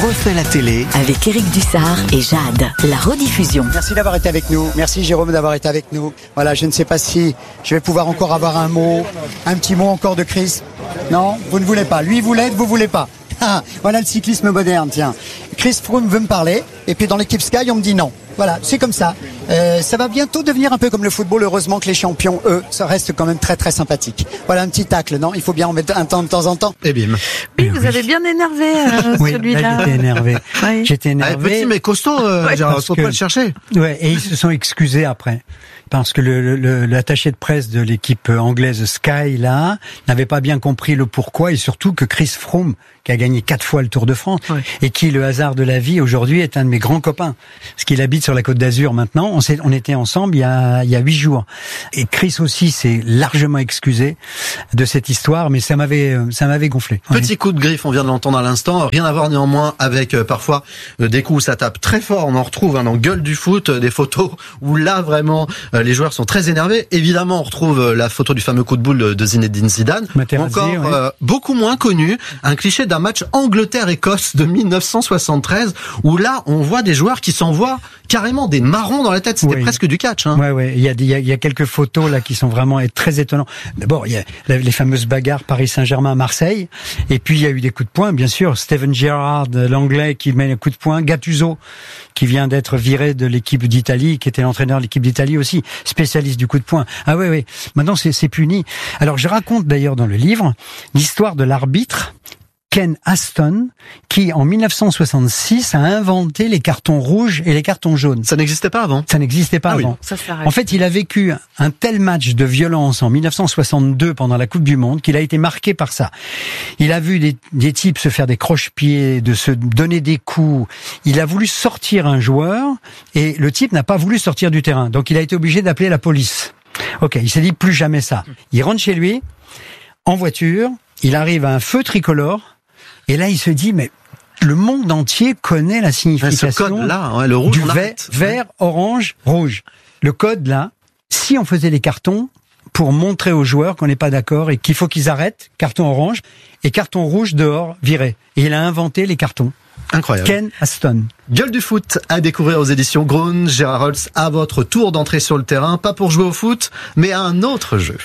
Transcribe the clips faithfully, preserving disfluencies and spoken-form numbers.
refait la télé avec Éric Dussard et Jade. La rediffusion. Merci d'avoir été avec nous. Merci Jérôme d'avoir été avec nous. Voilà, je ne sais pas si je vais pouvoir encore avoir un mot, un petit mot encore de Chris. Non, vous ne voulez pas. Lui voulait, vous voulez pas. Ah, voilà le cyclisme moderne, tiens. Chris Froome veut me parler, et puis dans l'équipe Sky, on me dit non. Voilà, c'est comme ça. Euh, ça va bientôt devenir un peu comme le football. Heureusement que les champions, eux, ça reste quand même très très sympathique. Voilà un petit tacle, non ? Il faut bien en mettre un temps de temps en temps. Et bim. Oui, vous avez bien énervé euh, oui, celui-là. Là, j'étais énervé. Oui. J'étais énervé. Ah, petit mais costaud, euh, ouais, genre, faut que, pas le chercher. Ouais, et ils se sont excusés après. Parce que le, le, l'attaché de presse de l'équipe anglaise Sky, là, n'avait pas bien compris le pourquoi, et surtout que Chris Froome, qui a gagné quatre fois le Tour de France, ouais. et qui, le hasard de la vie, aujourd'hui, est un de mes grands copains. Parce qu'il habite sur la Côte d'Azur maintenant. On, s'est, on était ensemble il y a, il y a huit jours. Et Chris aussi s'est largement excusé de cette histoire, mais ça m'avait, ça m'avait gonflé. Petit ouais. coup de griffe, on vient de l'entendre à l'instant. Rien à voir néanmoins avec euh, parfois euh, des coups où ça tape très fort. On en retrouve hein, dans Gueule du foot, euh, des photos où là vraiment euh, les joueurs sont très énervés. Évidemment, on retrouve euh, la photo du fameux coup de boule de, de Zinedine Zidane. Materazzi, Encore ouais. euh, beaucoup moins connu, un cliché d'un match Angleterre-Écosse de mille neuf cent soixante-treize où là on voit des joueurs qui s'envoient carrément des marrons dans la tête. C'était oui. presque du catch. Hein. Ouais, ouais. Il y a, il y a, il y a quelques photos là qui sont vraiment très étonnantes. D'abord, il y a les fameuses bagarres Paris Saint-Germain-Marseille. Et puis il y a eu des coups de poing, bien sûr. Steven Gerrard, l'anglais, qui met un coup de poing. Gattuso, qui vient d'être viré de l'équipe d'Italie, qui était l'entraîneur de l'équipe d'Italie aussi, spécialiste du coup de poing. Ah oui, oui. Maintenant, c'est, c'est puni. Alors, je raconte d'ailleurs dans le livre l'histoire de l'arbitre Ken Aston, qui en mille neuf cent soixante-six a inventé les cartons rouges et les cartons jaunes. Ça n'existait pas avant. Ça n'existait pas ah avant. Oui. Ça en fait, il a vécu un tel match de violence en mille neuf cent soixante-deux pendant la Coupe du Monde qu'il a été marqué par ça. Il a vu des, des types se faire des croche-pieds, de se donner des coups. Il a voulu sortir un joueur et le type n'a pas voulu sortir du terrain. Donc il a été obligé d'appeler la police. Ok, il s'est dit plus jamais ça. Il rentre chez lui, en voiture, il arrive à un feu tricolore. Et là, il se dit, mais le monde entier connaît la signification ce code-là, ouais, le rouge, du vert, vert, orange, rouge. Le code, là, si on faisait les cartons pour montrer aux joueurs qu'on n'est pas d'accord et qu'il faut qu'ils arrêtent, carton orange, et carton rouge dehors, viré. Et il a inventé les cartons. Incroyable. Ken Aston. Gueule du foot à découvrir aux éditions Groen. Gérard Holtz, à votre tour d'entrer sur le terrain, pas pour jouer au foot, mais à un autre jeu.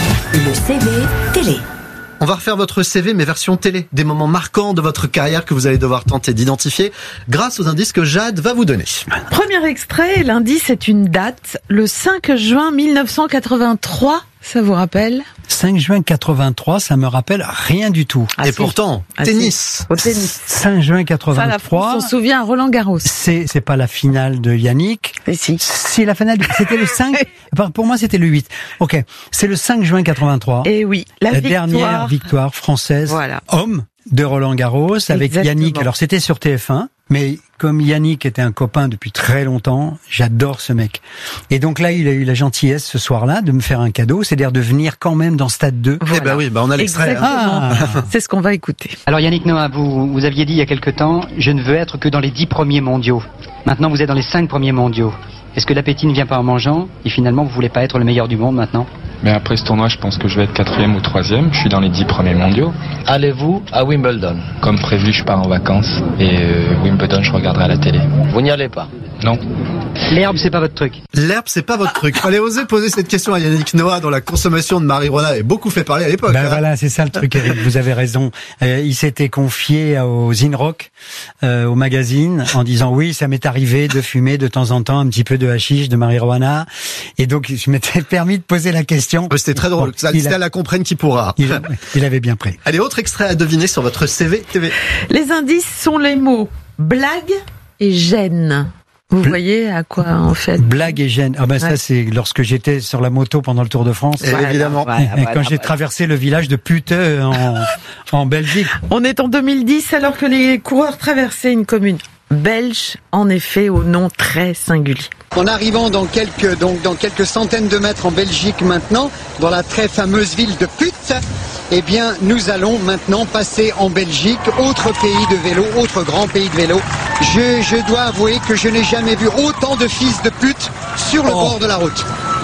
Le C V télé. On va refaire votre C V, mais version télé. Des moments marquants de votre carrière que vous allez devoir tenter d'identifier grâce aux indices que Jade va vous donner. Premier extrait, l'indice est une date, le cinq juin mille neuf cent quatre-vingt-trois. Ça vous rappelle ? cinq juin quatre-vingt-trois, ça me rappelle rien du tout. Ah, Et si. pourtant, ah, tennis. Si. Au tennis. cinq juin quatre-vingt-trois. Ça, la France, on se souvient à Roland Garros. C'est, c'est pas la finale de Yannick. Et si. C'est la finale, c'était le cinq. Pour moi, c'était le huit. Ok. C'est le cinq juin quatre-vingt-trois. Et oui. La, la victoire. dernière victoire française. Voilà. Homme de Roland Garros avec Exactement. Yannick. Alors, c'était sur T F un. Mais comme Yannick était un copain depuis très longtemps, j'adore ce mec. Et donc là, il a eu la gentillesse ce soir-là de me faire un cadeau, c'est-à-dire de venir quand même dans Stade deux. Voilà. Eh ben oui, bah on a l'extrait. Exactement. Ah. C'est ce qu'on va écouter. Alors Yannick Noah, vous, vous aviez dit il y a quelque temps, je ne veux être que dans les dix premiers mondiaux. Maintenant, vous êtes dans les cinq premiers mondiaux. Est-ce que l'appétit ne vient pas en mangeant et finalement, vous voulez pas être le meilleur du monde maintenant ? Mais après ce tournoi, je pense que je vais être quatrième ou troisième. Je suis dans les dix premiers mondiaux. Allez-vous à Wimbledon ? Comme prévu, je pars en vacances et euh, Wimbledon, je regarderai à la télé. Vous n'y allez pas ? Non. L'herbe, c'est pas votre truc. L'herbe, c'est pas votre truc. Fallait oser poser cette question à Yannick Noah, dont la consommation de marijuana avait beaucoup fait parler à l'époque. Ben hein. voilà, c'est ça le truc, Eric. Vous avez raison. Euh, il s'était confié aux Zinrock, euh, au magazine, en disant oui, ça m'est arrivé de fumer de temps en temps un petit peu de hashish, de marijuana. Et donc, je m'étais permis de poser la question. C'était très drôle. Ça, c'était à la comprenne qui pourra. Il, il avait bien pris. Allez, autre extrait à deviner sur votre C V T V. Les indices sont les mots blague et gêne. Vous Bl- voyez à quoi en fait ? Blague et gêne. Ah ben ouais. Ça c'est lorsque j'étais sur la moto pendant le Tour de France. Voilà, évidemment. Voilà, voilà, quand j'ai voilà. traversé le village de Puteux en, en Belgique. On est en deux mille dix alors que les coureurs traversaient une commune belge, en effet au nom très singulier. En arrivant dans quelques, donc, dans quelques centaines de mètres en Belgique maintenant, dans la très fameuse ville de Put, eh bien, nous allons maintenant passer en Belgique, autre pays de vélo, autre grand pays de vélo. Je, je dois avouer que je n'ai jamais vu autant de fils de pute sur le oh. bord de la route.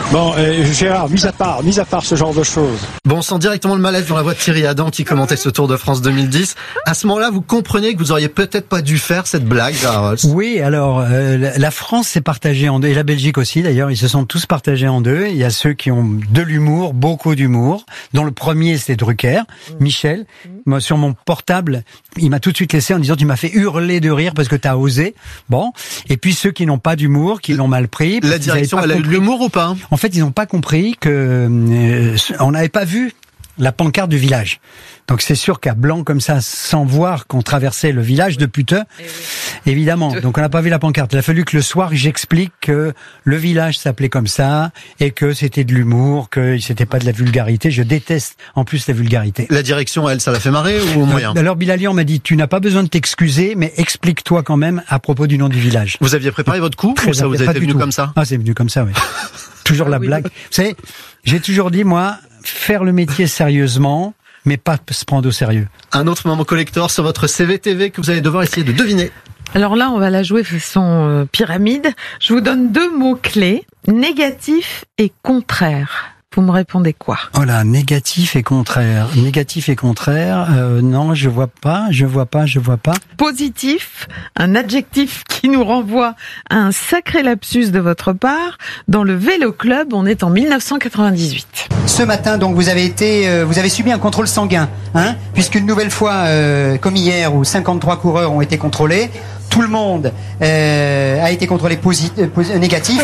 Bon, euh, Gérard, mis à part, mis à part ce genre de choses. Bon, on sent directement le malaise dans la voix de Thierry Adam qui commentait ce Tour de France deux mille dix. À ce moment-là, vous comprenez que vous auriez peut-être pas dû faire cette blague, Gérard Rolls. Oui, alors euh, la France s'est partagée en deux, et la Belgique aussi d'ailleurs, ils se sont tous partagés en deux. Il y a ceux qui ont de l'humour, beaucoup d'humour, dont le premier c'était Drucker, Michel. Moi, sur mon portable, il m'a tout de suite laissé en disant tu m'as fait hurler de rire parce que t'as osé. Bon, et puis ceux qui n'ont pas d'humour, qui l'ont mal pris. La direction, elle a eu de l'humour ou pas? En fait, ils n'ont pas compris que euh, on n'avait pas vu la pancarte du village. Donc c'est sûr qu'à blanc comme ça, sans voir qu'on traversait le village de Puteux, oui. évidemment. Donc on n'a pas vu la pancarte. Il a fallu que le soir j'explique que le village s'appelait comme ça et que c'était de l'humour, que c'était pas de la vulgarité. Je déteste en plus la vulgarité. La direction, elle, ça l'a fait marrer ou au moyen? Alors Bilalian m'a dit tu n'as pas besoin de t'excuser, mais explique-toi quand même à propos du nom du village. Vous aviez préparé votre coup ou ça vous a été venu comme ça? Ah, c'est venu comme ça, oui. Toujours la ah, oui. blague. Vous savez, j'ai toujours dit moi, faire le métier sérieusement, mais pas se prendre au sérieux. Un autre moment collector sur votre C V T V que vous allez devoir essayer de deviner. Alors là, on va la jouer façon euh, pyramide. Je vous donne deux mots-clés, négatif et contraire. Vous me répondez quoi? Oh là, négatif et contraire. Négatif et contraire, euh, non, je vois pas, je vois pas, je vois pas. Positif, un adjectif qui nous renvoie à un sacré lapsus de votre part. Dans le Vélo Club, on est en mille neuf cent quatre-vingt-dix-huit. Ce matin, donc, vous avez été, euh, vous avez subi un contrôle sanguin, hein, puisqu'une nouvelle fois, euh, comme hier, où cinquante-trois coureurs ont été contrôlés, tout le monde euh, a été contrôlé posi- euh, posi- négatif.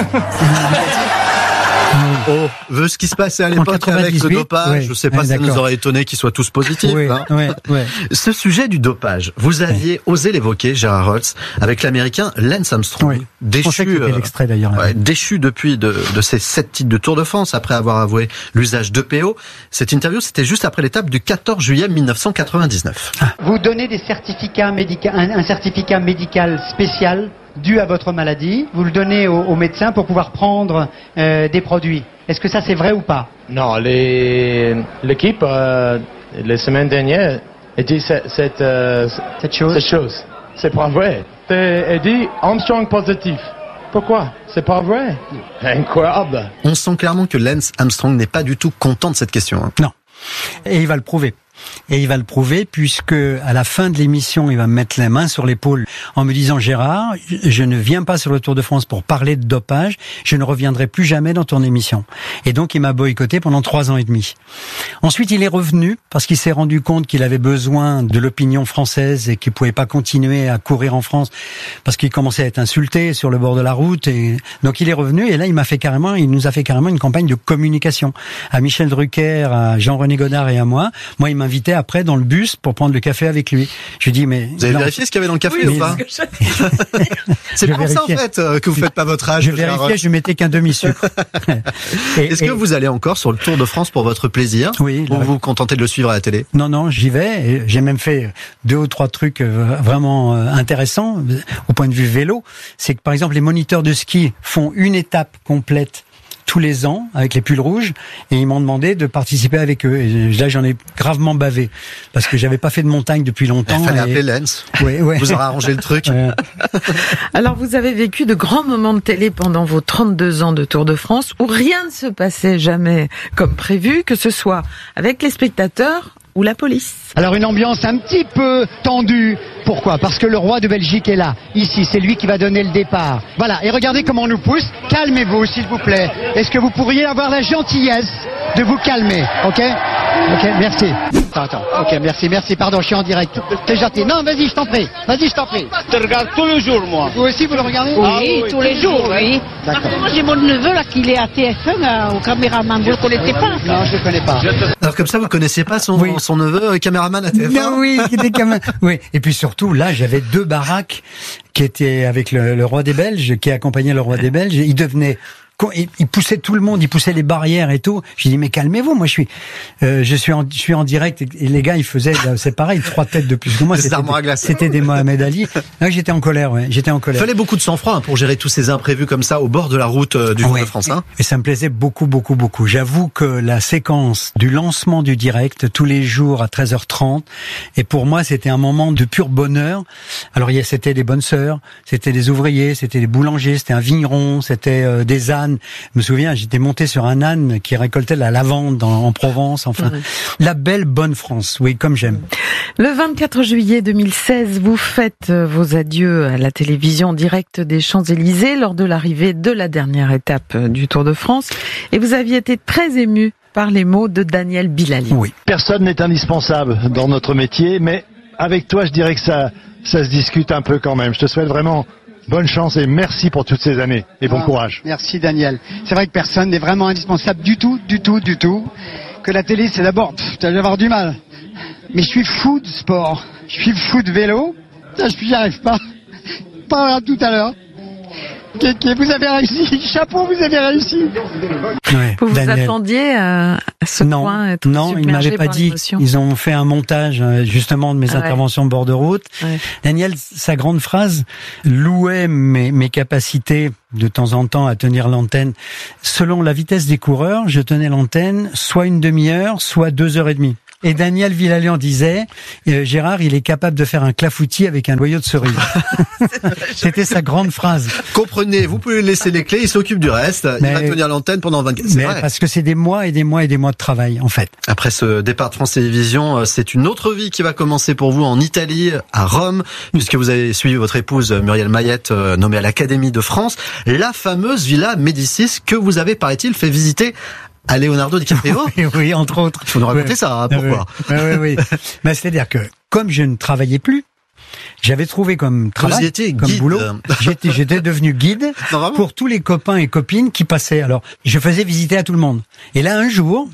Oh, vu ce qui se passait à l'époque avec le dopage, oui, je sais pas oui, si ça d'accord. nous aurait étonné qu'ils soient tous positifs. Oui, hein. oui, oui. Ce sujet du dopage, vous aviez oui. osé l'évoquer, Gérard Rolls, avec l'Américain Lance Armstrong, oui. déchu, que euh, l'extrait, d'ailleurs, là. Ouais, déchu depuis de, de ses sept titres de Tour de France après avoir avoué l'usage d'E P O. Cette interview, c'était juste après l'étape du quatorze juillet mille neuf cent quatre-vingt-dix-neuf. Ah. Vous donnez des certificats médica- un, un certificat médical spécial dû à votre maladie, vous le donnez au, au médecin pour pouvoir prendre euh, des produits. Est-ce que ça c'est vrai ou pas? Non, les, l'équipe, euh, les semaines dernières, a dit cette, cette, euh, cette chose. Cette chose. C'est pas vrai. Elle dit Armstrong positif. Pourquoi? C'est pas vrai. Incroyable. On sent clairement que Lance Armstrong n'est pas du tout content de cette question. Hein. Non. Et il va le prouver. Et il va le prouver puisque à la fin de l'émission, il va me mettre la main sur l'épaule en me disant Gérard, je ne viens pas sur le Tour de France pour parler de dopage, je ne reviendrai plus jamais dans ton émission. Et donc il m'a boycotté pendant trois ans et demi. Ensuite il est revenu parce qu'il s'est rendu compte qu'il avait besoin de l'opinion française et qu'il pouvait pas continuer à courir en France parce qu'il commençait à être insulté sur le bord de la route. Et donc il est revenu et là il m'a fait carrément, il nous a fait carrément une campagne de communication à Michel Drucker, à Jean-René Godard et à moi. Moi il m'invitait après dans le bus pour prendre le café avec lui. Je lui dis mais vous avez non, vérifié ce qu'il y avait dans le café oui, ou pas? C'est pour ça en fait que vous faites pas votre âge. Je vérifiais, je mettais qu'un demi-sucre. Est-ce que vous allez encore sur le Tour de France pour votre plaisir? Oui. Ou vous vous contentez de le suivre à la télé? Non, non, j'y vais. Et j'ai même fait deux ou trois trucs vraiment intéressants au point de vue vélo. C'est que par exemple les moniteurs de ski font une étape complète tous les ans avec les pulls rouges et ils m'ont demandé de participer avec eux et là j'en ai gravement bavé parce que j'avais pas fait de montagne depuis longtemps. Il fallait et... appeler Lance. Ouais, ouais. Vous aurez arrangé le truc. Ouais. Alors vous avez vécu de grands moments de télé pendant vos trente-deux ans de Tour de France où rien ne se passait jamais comme prévu, que ce soit avec les spectateurs ou la police. Alors une ambiance un petit peu tendue. Pourquoi? Parce que le roi de Belgique est là. Ici, c'est lui qui va donner le départ. Voilà, et regardez comment on nous pousse. Calmez-vous, s'il vous plaît. Est-ce que vous pourriez avoir la gentillesse de vous calmer? Ok? Ok, merci. Attends, attends. Ok, merci, merci. Pardon, je suis en direct. T'es gentil. Non, vas-y, je t'en prie. Vas-y, je t'en prie. Je te regarde tous les jours, moi. Vous aussi, vous le regardez? Oui, Ah, oui, tous les jours, oui. Parce que moi, j'ai mon neveu, là, qui est à T F un, là, au caméraman. Vous le connaissez pas? Non, je le connais pas. Alors comme ça, vous connaissiez pas son, Oui. son neveu euh, caméraman à T F un? Non, oui, qui était quand même. Oui. Et puis surtout, là, j'avais deux baraques qui étaient avec le, le roi des Belges, qui accompagnait le roi des Belges. Il devenait, il, il poussait tout le monde, il poussait les barrières et tout. J'ai dit mais calmez-vous, moi je suis, euh, je suis en, je suis en direct et, et les gars ils faisaient, c'est pareil, trois têtes de plus que moi. Des C'était, armoires à glace. c'était des Mohamed Ali. Là, j'étais en colère, ouais, j'étais en Il colère. fallait beaucoup de sang-froid hein, pour gérer tous ces imprévus comme ça au bord de la route euh, du Tour Ouais. de France. Hein. Et ça me plaisait beaucoup, beaucoup, beaucoup. J'avoue que la séquence du lancement du direct, tous les jours à treize heures trente, et pour moi, c'était un moment de pur bonheur. Alors, il y a, c'était des bonnes sœurs, c'était des ouvriers, c'était des boulangers, c'était un vigneron, c'était euh, des ânes, âne. Je me souviens, j'étais monté sur un âne qui récoltait la lavande en, en Provence. Enfin, mmh. la belle bonne France. Oui, comme j'aime. Le vingt-quatre juillet deux mille seize, vous faites vos adieux à la télévision en direct des Champs-Élysées lors de l'arrivée de la dernière étape du Tour de France. Et vous aviez été très ému par les mots de Daniel Bilali. Oui. Personne n'est indispensable dans notre métier, mais avec toi, je dirais que ça, ça se discute un peu quand même. Je te souhaite vraiment bonne chance et merci pour toutes ces années et bon ah, courage. Merci Daniel. C'est vrai que personne n'est vraiment indispensable du tout, du tout, du tout. Que la télé, c'est d'abord, tu vas avoir du mal. Mais je suis fou de sport. Je suis fou de vélo. Ça, je n'y arrive pas. Pas tout à l'heure. Vous avez réussi, chapeau, vous avez réussi. Ouais, vous vous Daniel. attendiez à ce non, point être non, ils m'avaient pas dit. L'émotion. Ils ont fait un montage justement de mes ah interventions ouais. de bord de route. Ouais. Daniel, sa grande phrase louait mes, mes capacités de temps en temps à tenir l'antenne. Selon la vitesse des coureurs, je tenais l'antenne soit une demi-heure, soit deux heures et demie. Et Daniel Villalon disait, euh, Gérard, il est capable de faire un clafoutis avec un noyau de cerise. C'était sa grande phrase. Comprenez, vous pouvez laisser les clés, il s'occupe du reste. Mais, il va tenir l'antenne pendant vingt-quatre. C'est mais vrai. Parce que c'est des mois et des mois et des mois de travail, en fait. Après ce départ de France Télévisions, c'est une autre vie qui va commencer pour vous en Italie, à Rome, puisque vous avez suivi votre épouse Muriel Mayette, nommée à l'Académie de France, la fameuse Villa Médicis que vous avez, paraît-il, fait visiter à Leonardo DiCaprio. Oui, oui, entre autres. Il faut nous raconter oui. ça, hein, pourquoi Oui, oui, oui. Mais c'est-à-dire que, comme je ne travaillais plus, j'avais trouvé comme travail, vous étiez comme guide. boulot, j'étais, j'étais devenu guide pour tous les copains et copines qui passaient. Alors, je faisais visiter à tout le monde. Et là, un jour,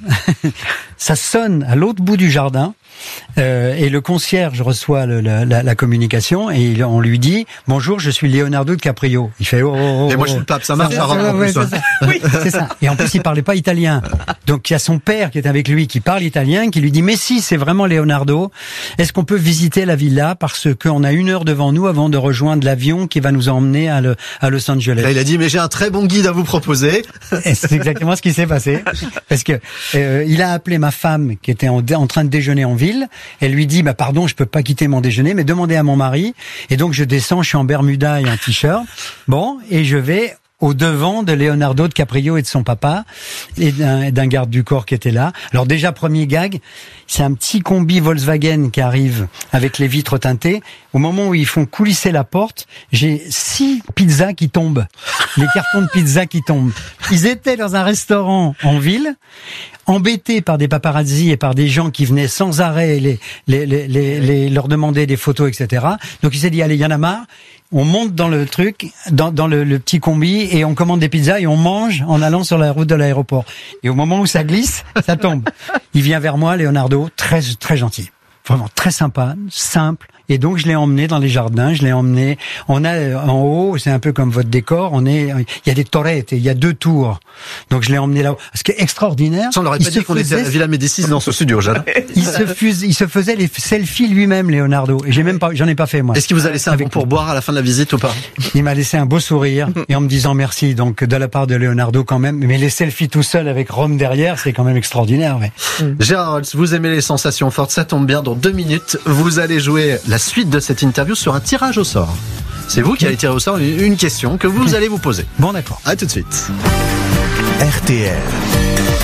ça sonne à l'autre bout du jardin, euh, et le concierge reçoit le, la, la, la communication, et il, on lui dit « Bonjour, je suis Leonardo DiCaprio ». Il fait « Oh, oh, oh ». Et moi, je suis le pape, ça marche à Rome, en ouais, plus. C'est ça. Oui, c'est ça. Et en plus, il parlait pas italien. Donc, il y a son père qui est avec lui, qui parle italien, qui lui dit « Mais si, c'est vraiment Leonardo. Est-ce qu'on peut visiter la villa parce qu'on a une heure devant nous avant de rejoindre l'avion qui va nous emmener à, le, à Los Angeles ?» Là, il a dit « Mais j'ai un très bon guide à vous proposer. » Et c'est exactement ce qui s'est passé. Parce que euh, il a appelé ma femme qui était en, en train de déjeuner en ville. Elle lui dit bah pardon, je peux pas quitter mon déjeuner, mais demandez à mon mari. Et donc je descends, je suis en bermuda et en t-shirt. Bon, et je vais au devant de Leonardo DiCaprio et de son papa et d'un, d'un garde du corps qui était là. Alors déjà, premier gag, c'est un petit combi Volkswagen qui arrive avec les vitres teintées. Au moment où ils font coulisser la porte, j'ai six pizzas qui tombent. Les cartons de pizza qui tombent. Ils étaient dans un restaurant en ville, embêtés par des paparazzi et par des gens qui venaient sans arrêt les, les, les, les, les, leur demander des photos, et cetera. Donc il s'est dit, allez, il y en a marre. On monte dans le truc, dans, dans le, le petit combi, et on commande des pizzas et on mange en allant sur la route de l'aéroport. Et au moment où ça glisse, ça tombe. Il vient vers moi, Leonardo, très très gentil, vraiment très sympa, simple. Et donc je l'ai emmené dans les jardins, je l'ai emmené. On a en haut, c'est un peu comme votre décor. On est, il y a des torrettes, il y a deux tours. Donc je l'ai emmené là-haut. Ce qui est extraordinaire. Ça, on l'aurait pas dit qu'on était à la Villa Médicis dans ce studio, Jeanne. Il se fuse, il se faisait les selfies lui-même, Leonardo. Et j'ai même pas, j'en ai pas fait moi. Est-ce qu'il vous a laissé un bon pourboire à la fin de la visite ou pas? Il m'a laissé un beau sourire et en me disant merci. Donc de la part de Leonardo quand même. Mais les selfies tout seul avec Rome derrière, c'est quand même extraordinaire. Ouais. Mm. Gérard Holtz, vous aimez les sensations fortes, ça tombe bien. Dans deux minutes, vous allez jouer la suite de cette interview sur un tirage au sort. C'est vous qui allez tirer au sort une question que vous allez vous poser. Bon, d'accord. À tout de suite. R T L.